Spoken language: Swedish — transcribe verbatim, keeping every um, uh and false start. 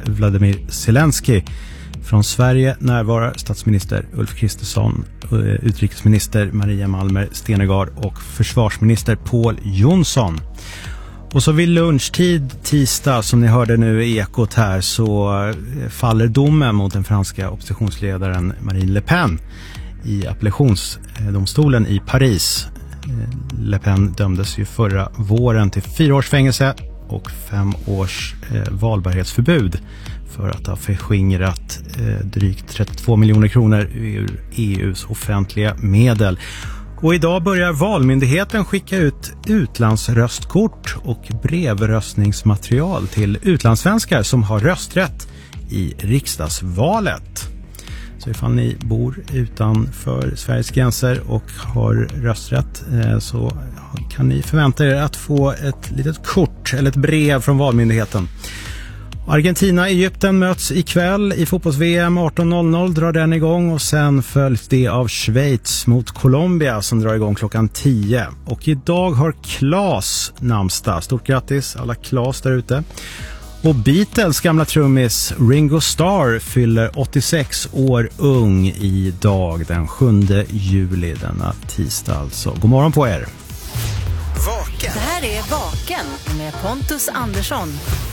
Vladimir Zelensky. Från Sverige närvarar statsminister Ulf Kristersson, utrikesminister Maria Malmer Stenergard och försvarsminister Pål Jonsson. Och så vid lunchtid tisdag, som ni hörde nu i Ekot här, så faller domen mot den franska oppositionsledaren Marine Le Pen i appellationsdomstolen i Paris. Le Pen dömdes ju förra våren till fyra års fängelse och fem års eh, valbarhetsförbud för att ha förskingrat eh, drygt trettiotvå miljoner kronor ur E U:s offentliga medel. Och idag börjar Valmyndigheten skicka ut utlandsröstkort och brevröstningsmaterial till utlandssvenskar som har rösträtt i riksdagsvalet. Så ifall ni bor utanför Sveriges gränser och har rösträtt så kan ni förvänta er att få ett litet kort eller ett brev från Valmyndigheten. Argentina och Egypten möts ikväll i fotbolls-V M arton noll noll, drar den igång, och sen följs det av Schweiz mot Colombia som drar igång klockan tio. Och idag har Claes namnsdag. Stort grattis alla Claes där ute. Och Beatles gamla trummis Ringo Starr fyller åttiosex år ung idag, den sjunde juli, denna tisdag alltså. God morgon på er! Vaken. Det här är Vaken med Pontus Andersson.